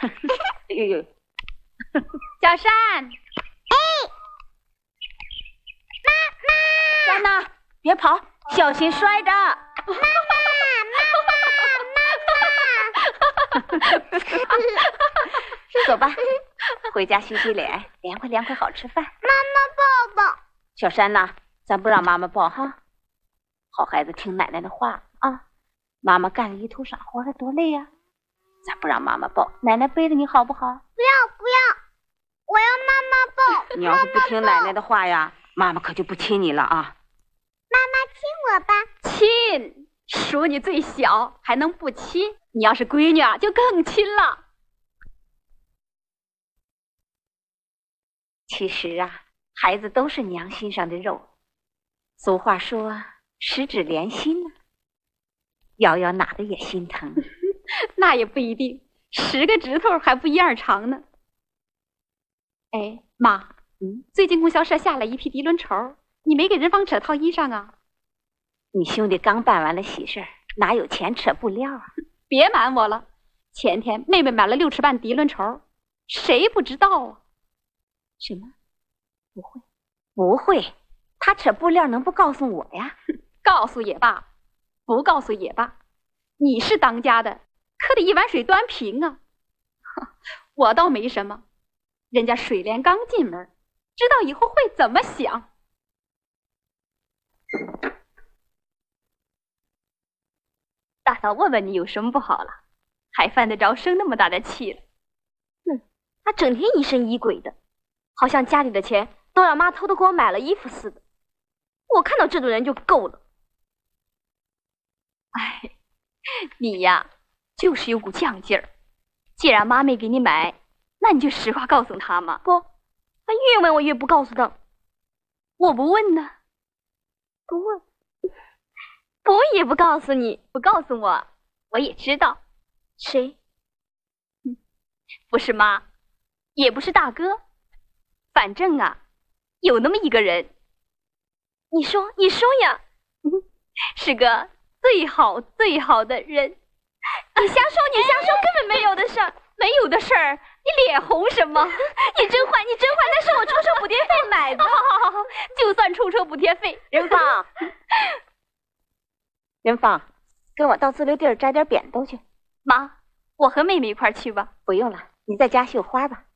哎呦， 小山， 哎，妈妈，珊娜，别跑，小心摔着。妈妈，走吧，回家洗洗脸，凉快凉快，好吃饭。妈妈，抱抱。小珊呐，咱不让妈妈抱哈，好孩子听奶奶的话啊。妈妈干了一头傻活了，多累呀！咱不让妈妈抱，奶奶背着你好不好？不要，我要妈妈抱。你要是不听奶奶的话呀，妈妈可就不亲你了啊！妈妈亲我吧。 亲，叔你最小，还能不亲？你要是闺女啊，就更亲了。 其实啊，孩子都是娘心上的肉。俗话说，十指连心呢，瑶瑶哪的也心疼。 那也不一定，10个指头还不一样长呢。哎，妈，最近供销社下来一批涤纶绸，你没给人帮扯套衣裳啊？ 你兄弟刚办完了喜事，哪有钱扯布料啊？ 别瞒我了，前天妹妹买了6尺半涤纶绸，谁不知道啊？ 什么？不会，他扯布料能不告诉我呀？ 告诉也罢，不告诉也罢，你是当家的，可得一碗水端平啊！我倒没什么，人家水莲刚进门，知道以后会怎么想。大嫂问问你有什么不好了，还犯得着生那么大的气了？ 他整天疑神疑鬼的，好像家里的钱都让妈偷偷给我买了衣服似的。我看到这种人就够了。 哎，你呀，就是有股犟劲儿。既然妈没给你买，那你就实话告诉她嘛。 不，他越问我越不告诉他。 我不问呢？ 不问，不问也不告诉你。 不告诉我，我也知道。 谁？ 不是妈，也不是大哥，反正啊，有那么一个人。 你说呀。 是个最好最好的人。 你瞎说，根本没有的事儿。 没有的事儿，你脸红什么？ 你真坏，那是我出车补贴费买的。 好，就算出车补贴费。 任芳，跟我到自留地儿摘点扁豆去。 妈，我和妹妹一块儿去吧。 不用了，你在家绣花吧。